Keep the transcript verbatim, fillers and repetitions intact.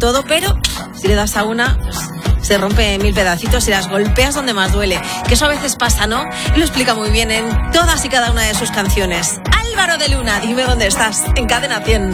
todo, pero si le das a una, pues, se rompe en mil pedacitos y las golpeas donde más duele. Que eso a veces pasa, ¿no? Y lo explica muy bien en todas y cada una de sus canciones. Álvaro de Luna, dime dónde estás, en Cadena cien.